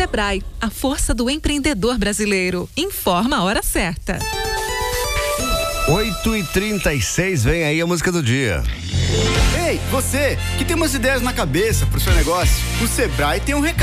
Sebrae, a força do empreendedor brasileiro. Informa a hora certa. 8h36, vem aí a música do dia. Ei, você que tem umas ideias na cabeça pro seu negócio, o Sebrae tem um recado.